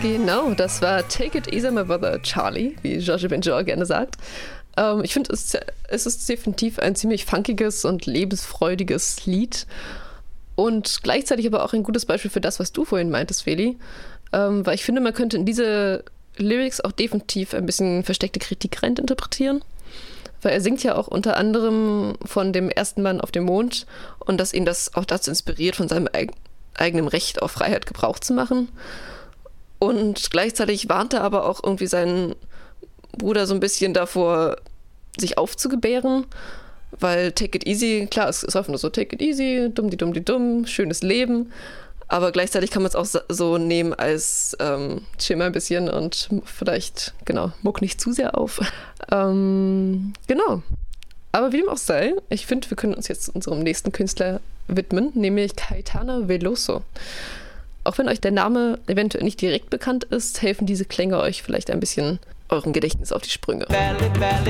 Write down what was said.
Genau, das war Take It Easy, My Brother Charlie, wie Georges Benjor gerne sagt. Ich finde, es ist definitiv ein ziemlich funkiges und lebensfreudiges Lied und gleichzeitig aber auch ein gutes Beispiel für das, was du vorhin meintest, Feli. Weil ich finde, man könnte in diese Lyrics auch definitiv ein bisschen versteckte Kritik reininterpretieren. Weil er singt ja auch unter anderem von dem ersten Mann auf dem Mond und dass ihn das auch dazu inspiriert, von seinem eigenen Recht auf Freiheit Gebrauch zu machen. Und gleichzeitig warnt er aber auch irgendwie seinen Bruder so ein bisschen davor, sich aufzugebären, weil Take It Easy, klar, es ist einfach nur so Take It Easy, dumm, schönes Leben, aber gleichzeitig kann man es auch so nehmen als chill mal ein bisschen und vielleicht, genau, muck nicht zu sehr auf. Genau. Aber wie dem auch sei, ich finde, wir können uns jetzt unserem nächsten Künstler widmen, nämlich Caetano Veloso. Auch wenn euch der Name eventuell nicht direkt bekannt ist, helfen diese Klänge euch vielleicht ein bisschen eurem Gedächtnis auf die Sprünge. Valley, valley,